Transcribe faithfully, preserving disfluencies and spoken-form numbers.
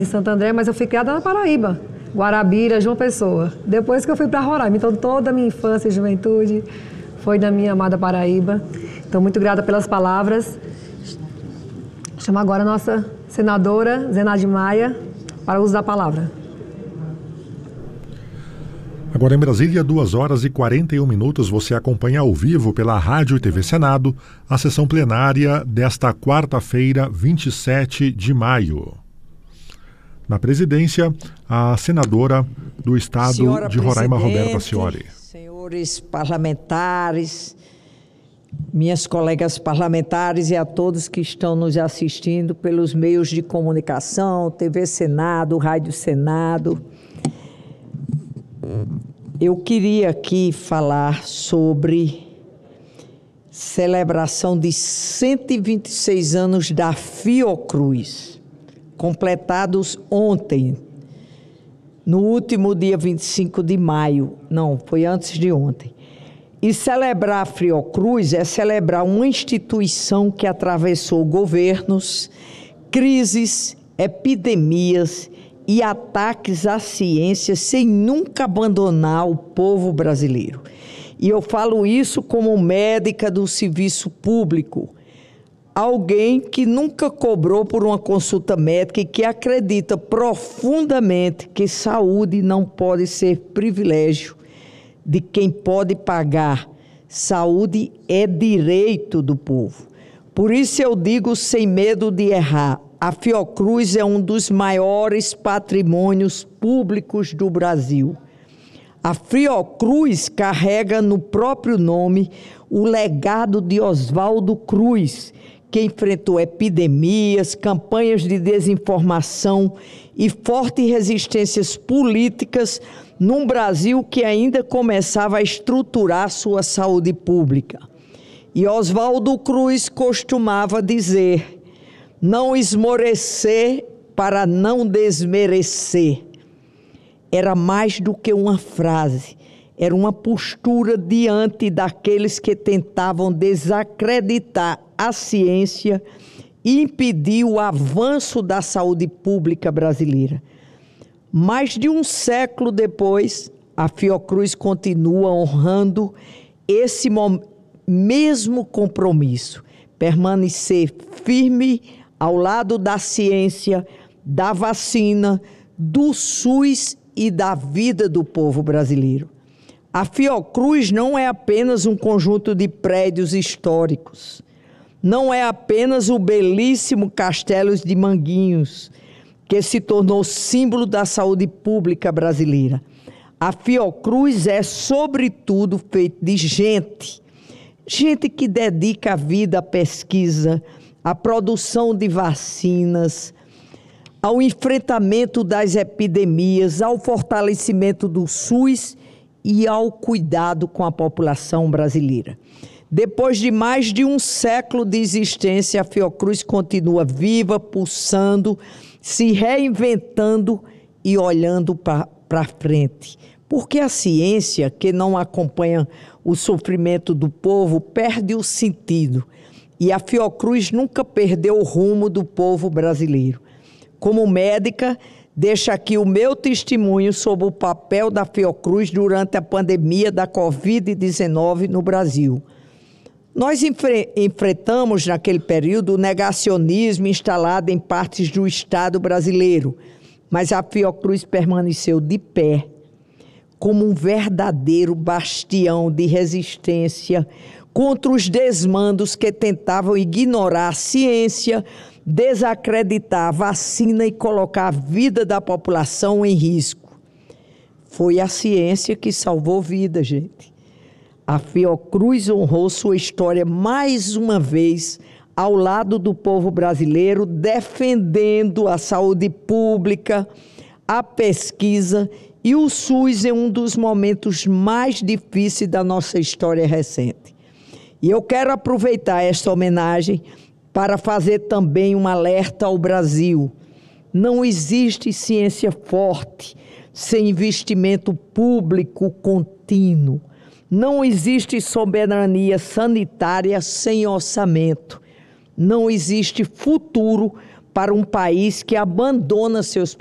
em Santo André, mas eu fui criada na Paraíba, Guarabira, João Pessoa. Depois que eu fui para Roraima, então toda a minha infância e juventude foi na minha amada Paraíba. Então, muito grata pelas palavras. Chamo agora a nossa senadora, Zenade Maia, para o uso da palavra. Agora em Brasília, duas horas e quarenta e um minutos, você acompanha ao vivo pela Rádio e T V Senado a sessão plenária desta quarta-feira, vinte e sete de maio. Na presidência, a senadora do estado Senhora de Roraima, Presidente, Roberta Cioli. Senhores parlamentares, minhas colegas parlamentares e a todos que estão nos assistindo pelos meios de comunicação, T V Senado, Rádio Senado. Eu queria aqui falar sobre celebração de cento e vinte e seis anos da Fiocruz, completados ontem, no último dia vinte e cinco de maio, não, foi antes de ontem. E celebrar a Fiocruz é celebrar uma instituição que atravessou governos, crises, epidemias e ataques à ciência sem nunca abandonar o povo brasileiro. E eu falo isso como médica do serviço público, alguém que nunca cobrou por uma consulta médica e que acredita profundamente que saúde não pode ser privilégio de quem pode pagar. Saúde é direito do povo. Por isso eu digo sem medo de errar, a Fiocruz é um dos maiores patrimônios públicos do Brasil. A Fiocruz carrega no próprio nome o legado de Oswaldo Cruz, que enfrentou epidemias, campanhas de desinformação e fortes resistências políticas num Brasil que ainda começava a estruturar sua saúde pública. E Oswaldo Cruz costumava dizer: não esmorecer para não desmerecer. Era mais do que uma frase, era uma postura diante daqueles que tentavam desacreditar a ciência e impedir o avanço da saúde pública brasileira. Mais de um século depois, a Fiocruz continua honrando esse mesmo compromisso, permanecer firme ao lado da ciência, da vacina, do SUS e da vida do povo brasileiro. A Fiocruz não é apenas um conjunto de prédios históricos, não é apenas o belíssimo Castelo de Manguinhos, que se tornou símbolo da saúde pública brasileira. A Fiocruz é, sobretudo, feita de gente, gente que dedica a vida à pesquisa, à produção de vacinas, ao enfrentamento das epidemias, ao fortalecimento do SUS e ao cuidado com a população brasileira. Depois de mais de um século de existência, a Fiocruz continua viva, pulsando, se reinventando e olhando para frente. Porque a ciência, que não acompanha o sofrimento do povo, perde o sentido. E a Fiocruz nunca perdeu o rumo do povo brasileiro. Como médica, deixo aqui o meu testemunho sobre o papel da Fiocruz durante a pandemia da covid dezenove no Brasil. Nós enfre- enfrentamos naquele período o negacionismo instalado em partes do Estado brasileiro, mas a Fiocruz permaneceu de pé, como um verdadeiro bastião de resistência contra os desmandos que tentavam ignorar a ciência, desacreditar a vacina e colocar a vida da população em risco. Foi a ciência que salvou vidas, gente. A Fiocruz honrou sua história mais uma vez ao lado do povo brasileiro, defendendo a saúde pública, a pesquisa e o SUS em um dos momentos mais difíceis da nossa história recente. E eu quero aproveitar esta homenagem para fazer também um alerta ao Brasil. Não existe ciência forte sem investimento público contínuo. Não existe soberania sanitária sem orçamento. Não existe futuro para um país que abandona seus